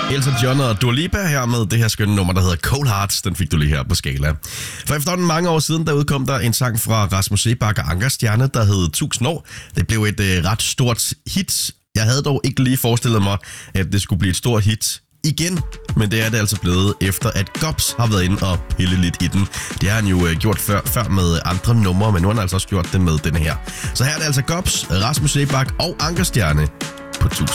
Elton John og Dua Lipa her med det her skønne nummer, der hedder Cold Hearts. Den fik du lige her på Skala. For efterhånden mange år siden, der udkom der en sang fra Rasmus Seebach og Anker Stjerne, der hed 1000 år. Det blev et ret stort hit. Jeg havde dog ikke lige forestillet mig, at det skulle blive et stort hit igen, men det er det altså blevet, efter at Gobs har været inde og pille lidt i den. Det har han jo gjort før med andre numre, men nu har han altså også gjort det med den her. Så her er det altså Gobs, Rasmus Seebach og Anker Stjerne på 1000